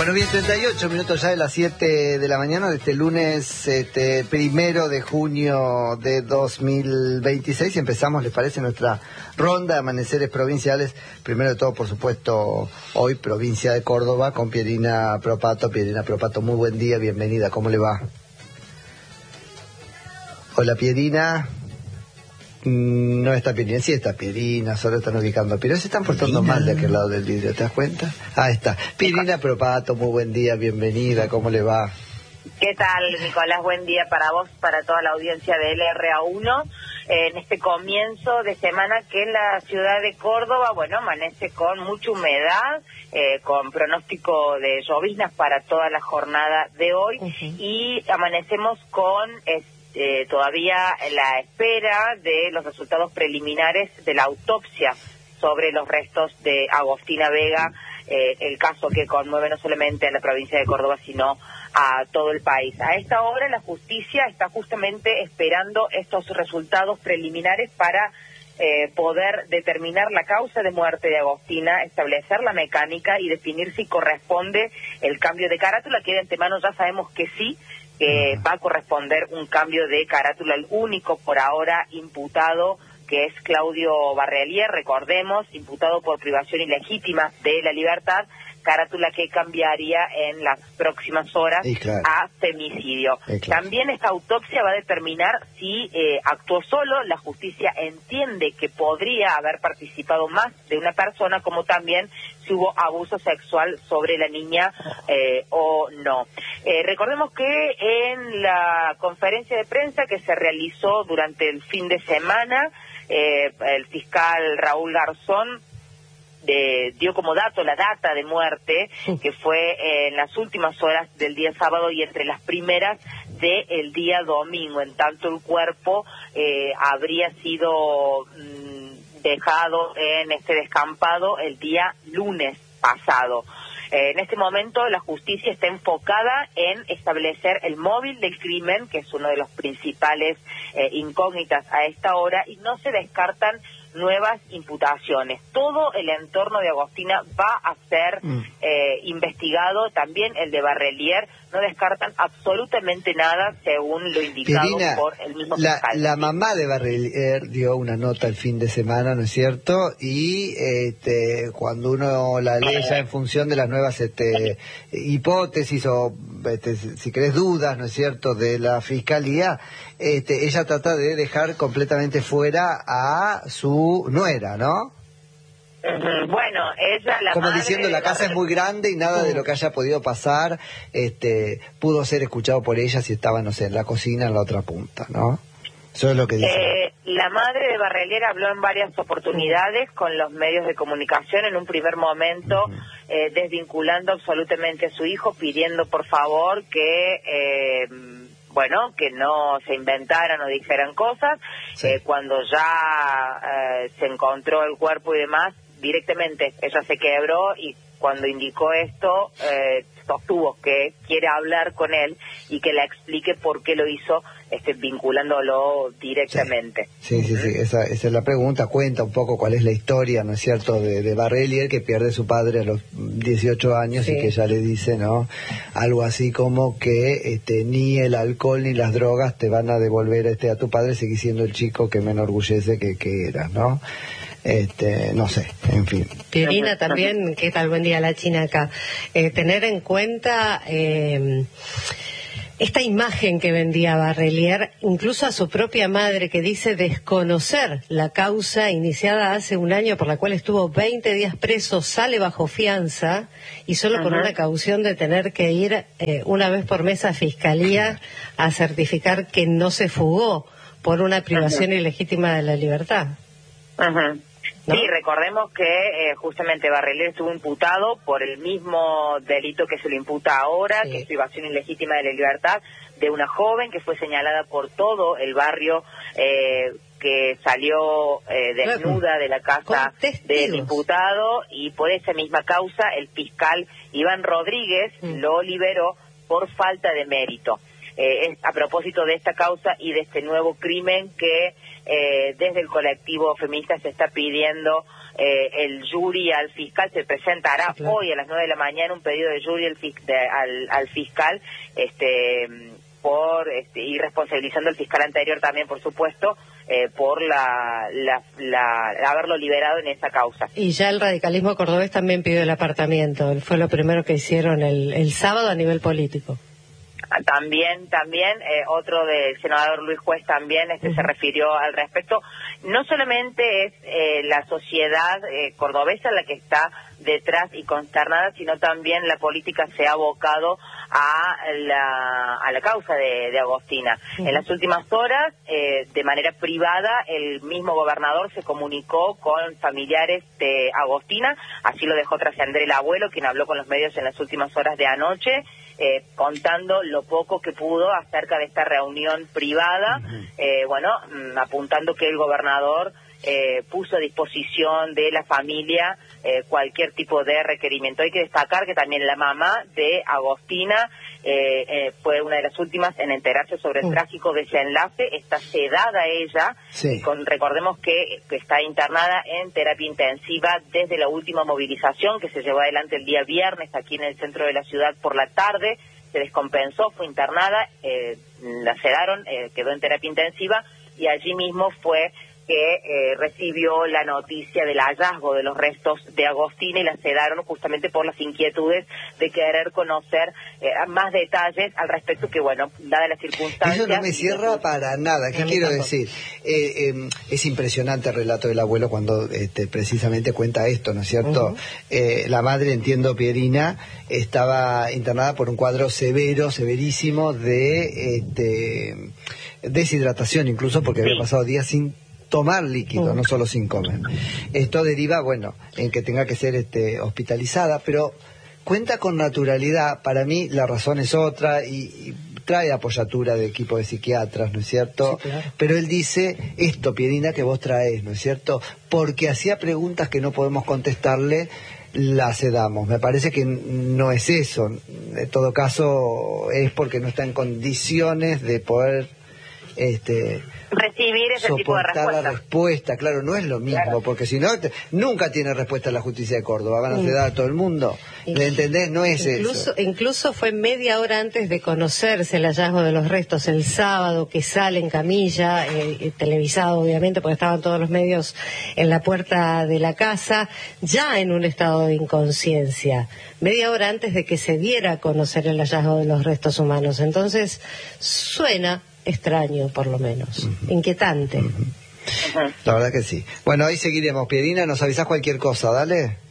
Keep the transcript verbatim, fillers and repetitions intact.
Bueno, bien, treinta y ocho minutos ya de las siete de la mañana de este lunes este, primero de junio de dos mil veintiséis. Empezamos, ¿les parece? Nuestra ronda de amaneceres provinciales. Primero de todo, por supuesto, hoy provincia de Córdoba con Pierina Propato. Pierina Propato, muy buen día, bienvenida, ¿cómo le va? Hola, Pierina. No está Pierina, sí está Pierina, solo están ubicando. Pero se están portando mal de aquel lado del vidrio, ¿te das cuenta? Ah, está. Pierina Propato, muy buen día, bienvenida, ¿cómo le va? ¿Qué tal, Nicolás? Buen día para vos, para toda la audiencia de L R A uno. Eh, en este comienzo de semana que en la ciudad de Córdoba, bueno, amanece con mucha humedad, eh, con pronóstico de lloviznas para toda la jornada de hoy, uh-huh. Y amanecemos con... Eh, Eh, todavía la espera de los resultados preliminares de la autopsia sobre los restos de Agostina Vega, eh, el caso que conmueve no solamente a la provincia de Córdoba, sino a todo el país. A esta hora la justicia está justamente esperando estos resultados preliminares para eh, poder determinar la causa de muerte de Agostina, establecer la mecánica y definir si corresponde el cambio de carátula, que de antemano ya sabemos que sí, que va a corresponder un cambio de carátula al único por ahora imputado, que es Claudio Barrelier, recordemos, imputado por privación ilegítima de la libertad, carátula que cambiaría en las próximas horas, claro, a femicidio. Claro. También esta autopsia va a determinar si eh, actuó solo, la justicia entiende que podría haber participado más de una persona, como también si hubo abuso sexual sobre la niña eh, o no. Eh, recordemos que en la conferencia de prensa que se realizó durante el fin de semana, eh, el fiscal Raúl Garzón De, dio como dato la data de muerte, que fue eh, en las últimas horas del día sábado y entre las primeras del día domingo, en tanto el cuerpo eh, habría sido mmm, dejado en este descampado el día lunes pasado. Eh, en este momento la justicia está enfocada en establecer el móvil del crimen, que es uno de los principales eh, incógnitas a esta hora, y no se descartan nuevas imputaciones. Todo el entorno de Agostina va a ser mm. eh, investigado, también el de Barrelier. No descartan absolutamente nada, según lo indicado Pierina, por el mismo la, fiscal. La mamá de Barrelier dio una nota el fin de semana, ¿no es cierto? Y este, cuando uno la lee ya en función de las nuevas este, hipótesis o, este, si querés, dudas, ¿no es cierto?, de la fiscalía, este, ella trata de dejar completamente fuera a su nuera, ¿no? Bueno, ella la como madre diciendo la casa es muy grande y nada de lo que haya podido pasar este pudo ser escuchado por ella si estaba, no sé, en la cocina en la otra punta, ¿no? Eso es lo que dice. Eh, la madre de Barrelier habló en varias oportunidades con los medios de comunicación, en un primer momento uh-huh. eh, desvinculando absolutamente a su hijo, pidiendo por favor que... Eh, bueno, que no se inventaran o dijeran cosas. Sí. Eh, cuando ya eh, se encontró el cuerpo y demás, directamente ella se quebró y cuando indicó esto, eh, sostuvo que quiere hablar con él y que le explique por qué lo hizo, este, vinculándolo directamente. Sí, sí, sí, sí. Esa, esa es la pregunta. Cuenta un poco cuál es la historia, ¿no es cierto?, de, de Barrelier, que pierde a su padre a los dieciocho años, sí. Y que ella le dice, ¿no?, algo así como que este, ni el alcohol ni las drogas te van a devolver este, a tu padre, seguís siendo el chico que me enorgullece que, que eras, ¿no? Este, no sé, en fin. Pierina, también, ¿qué tal? Buen día, la China acá. Eh, tener en cuenta eh, esta imagen que vendía Barrelier, incluso a su propia madre, que dice desconocer la causa iniciada hace un año por la cual estuvo veinte días preso, sale bajo fianza y solo uh-huh. con una caución de tener que ir eh, una vez por mes a Fiscalía a certificar que no se fugó por una privación uh-huh. ilegítima de la libertad. Uh-huh. ¿No? Sí, recordemos que eh, justamente Barrelier estuvo imputado por el mismo delito que se le imputa ahora, sí. que es privación ilegítima de la libertad de una joven que fue señalada por todo el barrio, eh, que salió eh, desnuda de la casa del imputado, y por esa misma causa el fiscal Iván Rodríguez mm. lo liberó por falta de mérito. Eh, es a propósito de esta causa y de este nuevo crimen que eh, desde el colectivo feminista se está pidiendo eh, el jury al fiscal, se presentará sí, claro. hoy a las nueve de la mañana un pedido de jury al, de, al, al fiscal, este por este, y responsabilizando al fiscal anterior también, por supuesto, eh, por la, la, la haberlo liberado en esa causa. Y ya el radicalismo cordobés también pidió el apartamiento, fue lo primero que hicieron el, el sábado a nivel político. También, también, eh, otro del senador Luis Juez también este, uh-huh. se refirió al respecto. No solamente es eh, la sociedad eh, cordobesa la que está detrás y consternada, sino también la política se ha abocado a la, a la causa de, de Agostina. Uh-huh. En las últimas horas, eh, de manera privada, el mismo gobernador se comunicó con familiares de Agostina, así lo dejó trascender el abuelo, quien habló con los medios en las últimas horas de anoche, Eh, contando lo poco que pudo acerca de esta reunión privada, uh-huh. eh, bueno, mm, apuntando que el gobernador eh, puso a disposición de la familia eh, cualquier tipo de requerimiento. Hay que destacar que también la mamá de Agostina eh, eh, fue una de las últimas en enterarse sobre el uh-huh. trágico desenlace, está sedada ella, sí. con, recordemos que, que está internada en terapia intensiva desde la última movilización que se llevó adelante el día viernes aquí en el centro de la ciudad por la tarde, se descompensó, fue internada, eh, la sedaron, eh, quedó en terapia intensiva y allí mismo fue que eh, recibió la noticia del hallazgo de los restos de Agostina y la sedaron justamente por las inquietudes de querer conocer eh, más detalles al respecto, que bueno, dadas las circunstancias... Eso no me cierra para nada, ¿qué quiero decir? Eh, eh, es impresionante el relato del abuelo cuando este, precisamente cuenta esto, ¿no es cierto? Uh-huh. eh, la madre, entiendo, Pierina, estaba internada por un cuadro severo, severísimo de este, deshidratación, incluso porque sí. había pasado días sin tomar líquido, no solo sin comer. Esto deriva, bueno, en que tenga que ser este, hospitalizada, pero cuenta con naturalidad. Para mí la razón es otra y, y trae apoyatura de equipo de psiquiatras, ¿no es cierto? Sí, claro. Pero él dice esto, Pierina, que vos traes, ¿no es cierto? Porque hacía preguntas que no podemos contestarle, la sedamos. Me parece que no es eso. En todo caso es porque no está en condiciones de poder este recibir ese tipo de respuesta. la respuesta, claro, no es lo mismo, claro. porque si no, te, nunca tiene respuesta la justicia de Córdoba, van a sedar a todo el mundo, ¿le entendés? No es incluso, eso. Incluso fue media hora antes de conocerse el hallazgo de los restos, el sábado, que sale en camilla, eh, televisado obviamente, porque estaban todos los medios en la puerta de la casa, ya en un estado de inconsciencia, media hora antes de que se diera a conocer el hallazgo de los restos humanos. Entonces, suena extraño, por lo menos, uh-huh. inquietante. Uh-huh. La verdad que sí. Bueno, ahí seguiremos. Pierina, nos avisás cualquier cosa, dale.